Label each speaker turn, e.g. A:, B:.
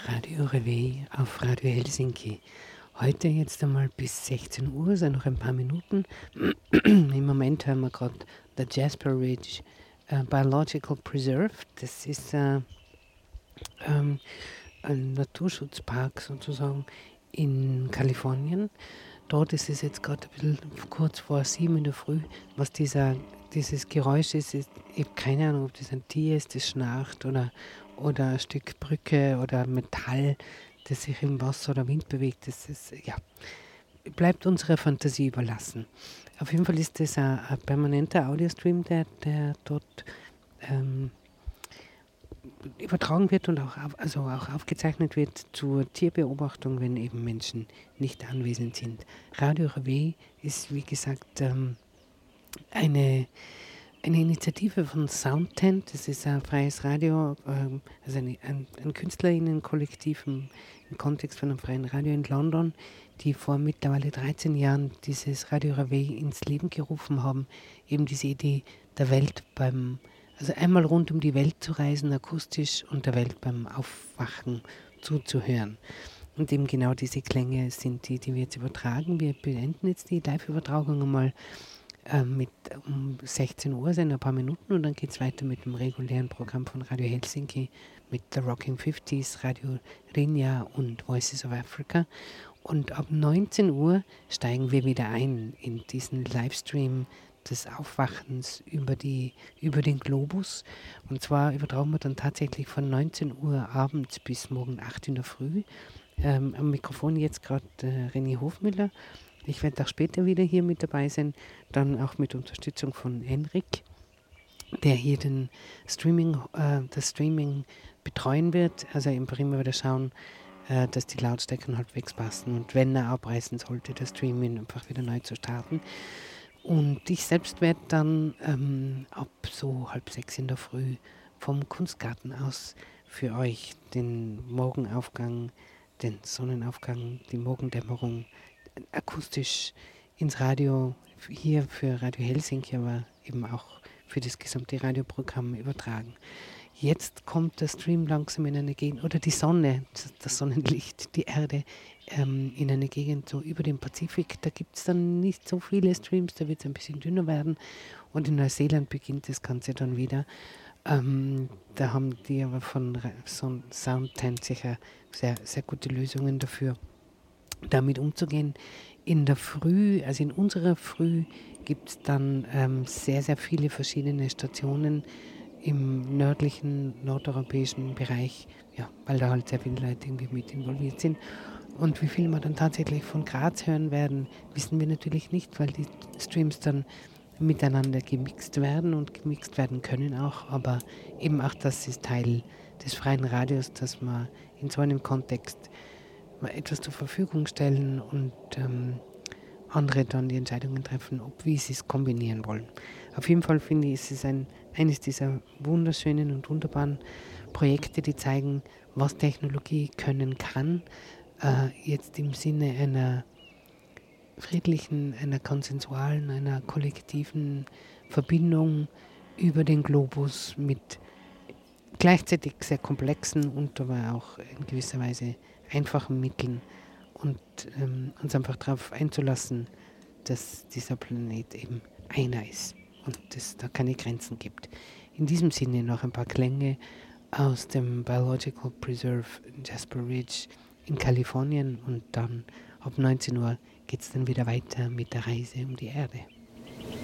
A: Radio Reveil auf Radio Helsinki. Heute jetzt einmal bis 16 Uhr, sind noch ein paar Minuten. Im Moment hören wir gerade der Jasper Ridge Biological Preserve. Das ist ein Naturschutzpark sozusagen in Kalifornien. Dort ist es jetzt gerade ein bisschen kurz vor 7 in der Früh. Was dieses Geräusch ist, ich habe keine Ahnung, ob das ein Tier ist, das schnarcht oder ein Stück Brücke oder Metall, das sich im Wasser oder Wind bewegt. Das ist, ja, bleibt unserer Fantasie überlassen. Auf jeden Fall ist das ein permanenter Audiostream, der dort übertragen wird und auch aufgezeichnet wird zur Tierbeobachtung, wenn eben Menschen nicht anwesend sind. Radio Reveil ist, wie gesagt, eine Initiative von Soundtent. Das ist ein freies Radio, also ein KünstlerInnen-Kollektiv im Kontext von einem freien Radio in London, die vor mittlerweile 13 Jahren dieses Radio Reveil ins Leben gerufen haben. Eben diese Idee der Welt also einmal rund um die Welt zu reisen, akustisch, und der Welt beim Aufwachen zuzuhören. Und eben genau diese Klänge sind die wir jetzt übertragen. Wir beenden jetzt die Live-Übertragung einmal um 16 Uhr, sind ein paar Minuten, und dann geht es weiter mit dem regulären Programm von Radio Helsinki mit The Rocking 50s, Radio Rinja und Voices of Africa. Und ab 19 Uhr steigen wir wieder ein in diesen Livestream des Aufwachens über den Globus. Und zwar übertragen wir dann tatsächlich von 19 Uhr abends bis morgen 8 in der Früh. Am Mikrofon jetzt gerade René Hofmüller. Ich werde auch später wieder hier mit dabei sein, dann auch mit Unterstützung von Henrik, der hier das Streaming betreuen wird. Also im Prima wieder schauen, dass die Lautstärken halbwegs passen, und wenn er abreißen sollte, das Streaming einfach wieder neu zu starten. Und ich selbst werde dann ab so 5:30 in der Früh vom Kunstgarten aus für euch den Morgenaufgang, den Sonnenaufgang, die Morgendämmerung akustisch ins Radio, hier für Radio Helsinki, aber eben auch für das gesamte Radioprogramm übertragen. Jetzt kommt der Stream langsam in eine Gegend, oder die Sonne, das Sonnenlicht, die Erde, in eine Gegend so über dem Pazifik. Da gibt es dann nicht so viele Streams, da wird es ein bisschen dünner werden. Und in Neuseeland beginnt das Ganze dann wieder. Da haben die aber von Soundtent sicher sehr, sehr gute Lösungen dafür, damit umzugehen. In der Früh, also in unserer Früh, gibt es dann sehr, sehr viele verschiedene Stationen im nördlichen, nordeuropäischen Bereich, ja, weil da halt sehr viele Leute irgendwie mit involviert sind. Und wie viel wir dann tatsächlich von Graz hören werden, wissen wir natürlich nicht, weil die Streams dann miteinander gemixt werden und gemixt werden können auch, aber eben auch das ist Teil des freien Radios, dass man in so einem Kontext mal etwas zur Verfügung stellen und andere dann die Entscheidungen treffen, wie sie es kombinieren wollen. Auf jeden Fall finde ich, ist es eines dieser wunderschönen und wunderbaren Projekte, die zeigen, was Technologie können kann, jetzt im Sinne einer friedlichen, einer konsensualen, einer kollektiven Verbindung über den Globus mit gleichzeitig sehr komplexen und aber auch in gewisser Weise einfachen Mitteln, und uns einfach darauf einzulassen, dass dieser Planet eben einer ist und es da keine Grenzen gibt. In diesem Sinne noch ein paar Klänge aus dem Biological Preserve Jasper Ridge in Kalifornien, und dann ab 19 Uhr geht es dann wieder weiter mit der Reise um die Erde.